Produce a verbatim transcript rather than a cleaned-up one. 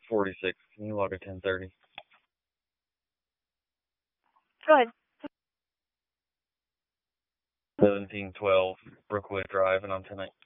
forty-six. Can you log a ten thirty? Go ahead. seventeen twelve Brookwood Drive, and on tonight.